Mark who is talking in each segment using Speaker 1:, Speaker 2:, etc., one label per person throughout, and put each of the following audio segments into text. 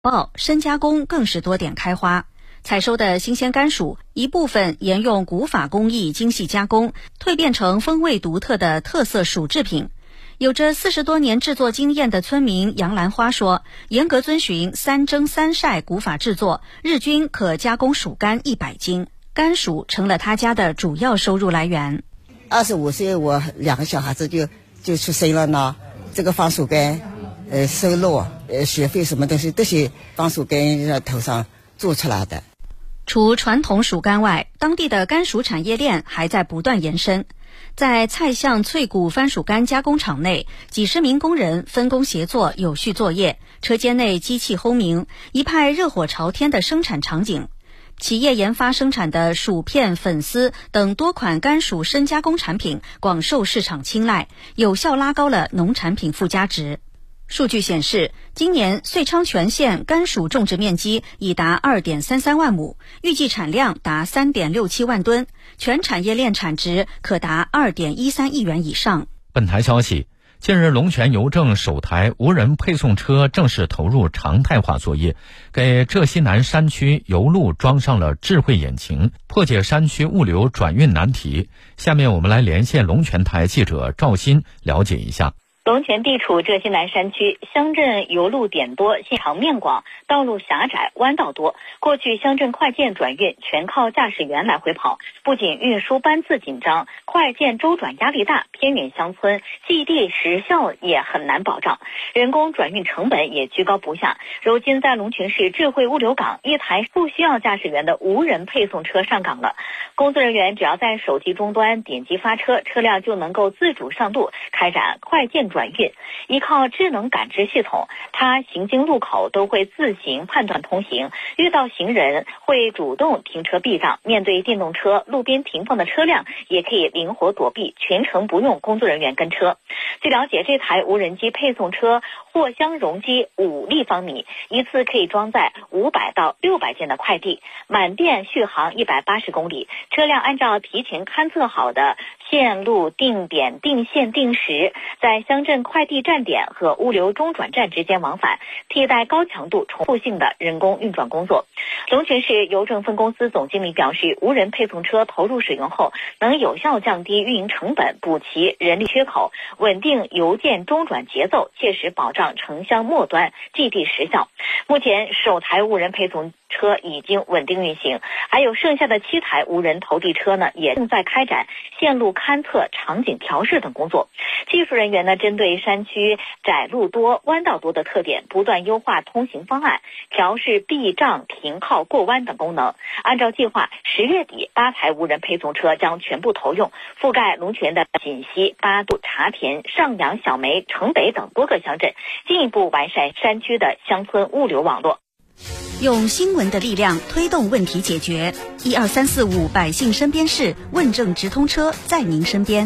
Speaker 1: 报深加工更是多点开花。采收的新鲜甘薯，一部分沿用古法工艺精细加工，蜕变成风味独特的特色薯制品。有着40多年制作经验的村民杨兰花说，严格遵循3蒸3晒古法制作，日均可加工薯干100斤，甘薯成了他家的主要收入来源。
Speaker 2: 25岁我2个小孩子就出生了呢，这个放薯干收入学费什么东西都是放薯干头上做出来的。
Speaker 1: 除传统薯干外，当地的甘薯产业链还在不断延伸。在蔡巷脆谷番薯干加工厂内，几十名工人分工协作，有序作业，车间内机器轰鸣，一派热火朝天的生产场景。企业研发生产的薯片、粉丝等多款甘薯深加工产品广受市场青睐，有效拉高了农产品附加值。数据显示，今年遂昌全县甘薯种植面积已达2.33万亩，预计产量达3.67万吨，全产业链产值可达2.13亿元以上。
Speaker 3: 本台消息，近日龙泉邮政首台无人配送车正式投入常态化作业，给浙西南山区邮路装上了智慧引擎，破解山区物流转运难题。下面我们来连线龙泉台记者赵鑫了解一下。
Speaker 4: 龙泉地处浙西南山区，乡镇邮路点多，线长面广，道路狭窄，弯道多。过去乡镇快件转运全靠驾驶员来回跑，不仅运输班次紧张，快件周转压力大，偏远乡村寄递时效也很难保障，人工转运成本也居高不下。如今在龙泉市智慧物流港，一台不需要驾驶员的无人配送车上岗了，工作人员只要在手机终端点击发车，车辆就能够自主上路开展快件转运。依靠智能感知系统，它行经路口都会自行判断通行，遇到行人会主动停车避让，面对电动车路边停放的车辆也可以灵活躲避，全程不用工作人员跟车。据了解，这台无人机配送车货箱容积5立方米，一次可以装载500到600件的快递，满电续航180公里。车辆按照提前勘测好的线路定点定线定时，在乡镇快递站点和物流中转站之间往返，替代高强度重复性的人工运转工作。龙泉市邮政分公司总经理表示，无人配送车投入使用后，能有效降低运营成本，补齐人力缺口，稳定邮件中转节奏，切实保障城乡末端寄递时效。目前首台无人配送车已经稳定运行，还有剩下的7台无人投递车呢，也正在开展线路勘测、场景调试等工作。技术人员呢，针对山区窄路多、弯道多的特点，不断优化通行方案，调试避障、停靠、过弯等功能。按照计划，10月底8台无人配送车将全部投用，覆盖龙泉的锦溪、八渡、茶田、上阳、小梅、城北等多个乡镇，进一步完善山区的乡村物流网络。
Speaker 1: 用新闻的力量推动问题解决，12345百姓身边事，问政直通车在您身边。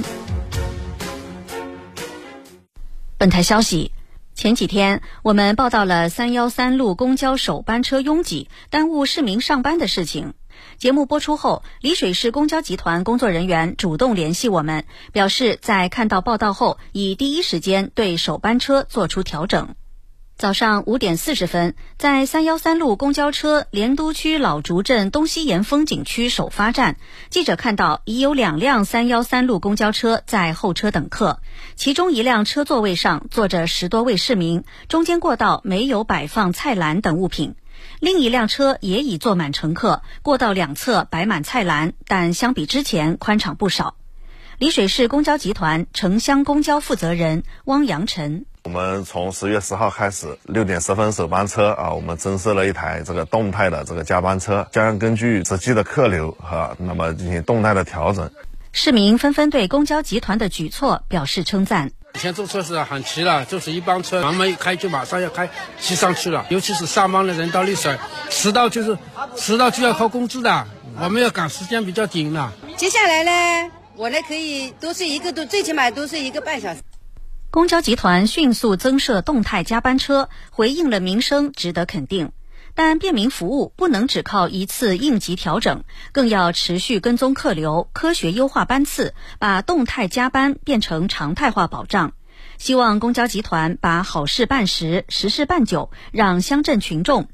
Speaker 1: 本台消息，前几天我们报道了313路公交首班车拥挤，耽误市民上班的事情。节目播出后，丽水市公交集团工作人员主动联系我们，表示在看到报道后，已第一时间对首班车做出调整。早上5点40分，在313路公交车莲都区老竹镇东西沿风景区首发站，记者看到已有2辆313路公交车在候车等客，其中一辆车座位上坐着10多位市民，中间过道没有摆放菜篮等物品。另一辆车也已坐满乘客，过道两侧摆满菜篮，但相比之前宽敞不少。丽水市公交集团城乡公交负责人汪阳晨，
Speaker 5: 我们从10月10号开始，6点10分首班车我们增设了一台这个动态的这个加班车，将根据实际的客流那么进行动态的调整。
Speaker 1: 市民纷纷对公交集团的举措表示称赞。
Speaker 6: 以前坐车是很齐了，就是一班车慢慢一开就马上要开骑上去了，尤其是上班的人到丽水，迟到就要扣工资的，我们要赶时间比较紧了。
Speaker 7: 接下来呢，我呢可以多睡一个最起码多睡1个半小时。
Speaker 1: 公交集团迅速增设动态加班车，回应了民生，值得肯定。但便民服务不能只靠一次应急调整，更要持续跟踪客流，科学优化班次，把动态加班变成常态化保障。 希望公交集团把好事办实，实事办久，让乡镇群众